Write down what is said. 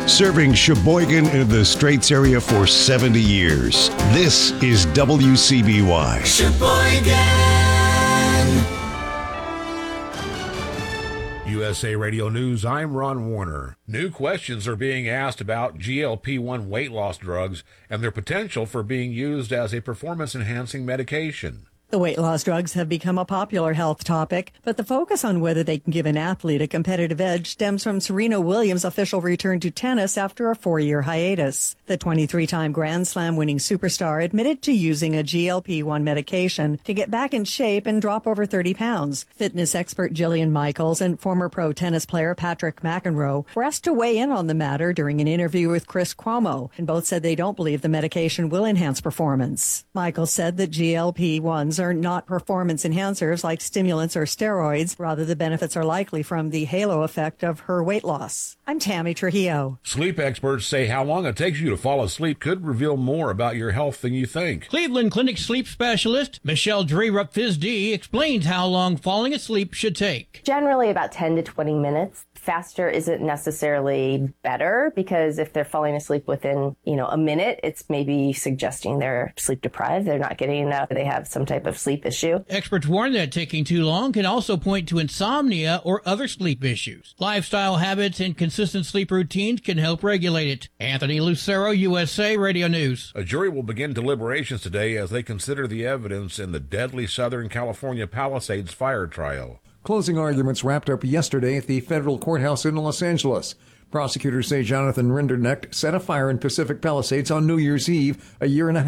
Serving Sheboygan and the Straits area for 70 years. This is WCBY. Sheboygan. USA Radio News, I'm Ron Warner. New questions are being asked about GLP-1 weight loss drugs and their potential for being used as a performance-enhancing medication. The weight loss drugs have become a popular health topic, but the focus on whether they can give an athlete a competitive edge stems from Serena Williams' official return to tennis after a 4-year hiatus. The 23-time Grand Slam winning superstar admitted to using a GLP-1 medication to get back in shape and drop over 30 pounds. Fitness expert Jillian Michaels and former pro tennis player Patrick McEnroe were asked to weigh in on the matter during an interview with Chris Cuomo, and both said they don't believe the medication will enhance performance. Michaels said that GLP-1s are not performance enhancers like stimulants or steroids. Rather, the benefits are likely from the halo effect of her weight loss. I'm Tammy Trujillo. Sleep experts say how long it takes you to fall asleep could reveal more about your health than you think. Cleveland Clinic sleep specialist Michelle Dreerup PhD explains how long falling asleep should take. Generally about 10 to 20 minutes. Faster isn't necessarily better, because if they're falling asleep within, a minute, it's maybe suggesting they're sleep deprived. They're not getting enough. They have some type of sleep issue. Experts warn that taking too long can also point to insomnia or other sleep issues. Lifestyle habits and consistent sleep routines can help regulate it. Anthony Lucero, USA Radio News. A jury will begin deliberations today as they consider the evidence in the deadly Southern California Palisades fire trial. Closing arguments wrapped up yesterday at the federal courthouse in Los Angeles. Prosecutors say Jonathan Rinderknecht set a fire in Pacific Palisades on New Year's Eve a year and a half